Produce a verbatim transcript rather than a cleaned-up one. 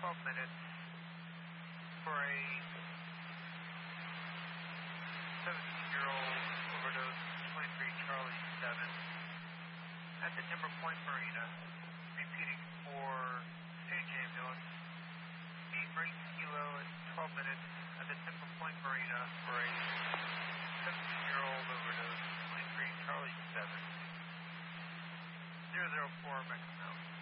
twelve minutes for a seventeen-year-old overdose, twenty-three Charlie seven, at the Timber Point Marina. Repeating for Page Ambulance, eight rate kilo at twelve minutes at the Timber Point Marina for a seventeen-year-old overdose, twenty-three Charlie seven, zero zero four Mexico.